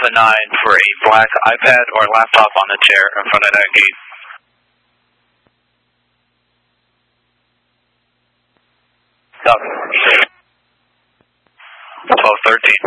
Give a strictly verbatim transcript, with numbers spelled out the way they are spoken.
Alpha nine for a black iPad or laptop on the chair in front of that gate. Stop. twelve thirteen.